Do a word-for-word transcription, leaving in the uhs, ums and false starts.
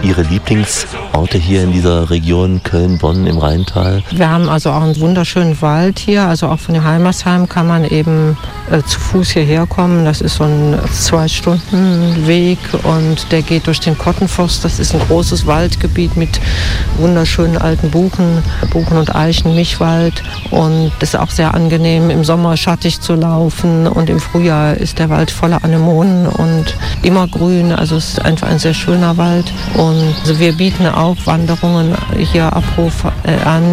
Ihre Lieblingsorte hier in dieser Region Köln-Bonn im Rheintal? Wir haben also auch einen wunderschönen Wald hier, also auch von dem Heimersheim kann man eben äh, zu Fuß hierher kommen. Das ist so ein zwei Stunden Weg und der geht durch den Kottenforst. Das ist ein großes Waldgebiet mit wunderschönen alten Buchen, Buchen- und Eichen-Mischwald, und das ist auch sehr angenehm, im Sommer schattig zu laufen, und im Frühjahr ist der Wald voller Anemonen und immergrün, also es ist einfach ein sehr schöner Wald. Und also wir bieten auch Wanderungen hier Abruf äh, an